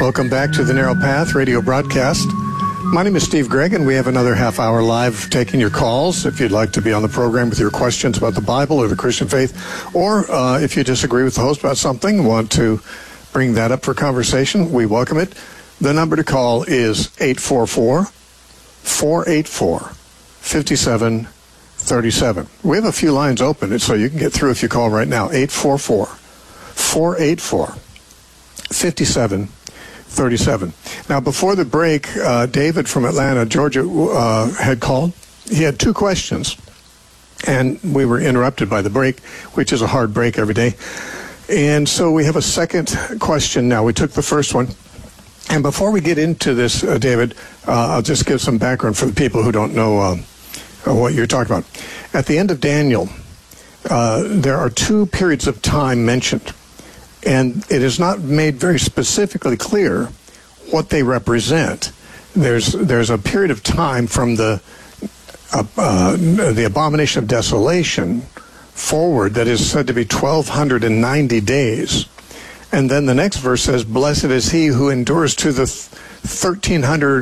Welcome back to the Narrow Path radio broadcast. My name is Steve Gregg, and we have another half hour live taking your calls. If you'd like to be on the program with your questions about the Bible or the Christian faith, or if you disagree with the host about something, want to bring that up for conversation, we welcome it. The number to call is 844-484-5737. We have a few lines open, so you can get through if you call right now. 844-484-5737. Now, before the break, David from Atlanta, Georgia, had called. He had two questions, and we were interrupted by the break, which is a hard break every day. And so we have a second question now. We took the first one. And before we get into this, David, I'll just give some background for the people who don't know what you're talking about. At the end of Daniel, there are two periods of time mentioned, and it is not made very specifically clear what they represent. There's a period of time from the abomination of desolation forward that is said to be 1,290 days. And then the next verse says, blessed is he who endures to the 1,300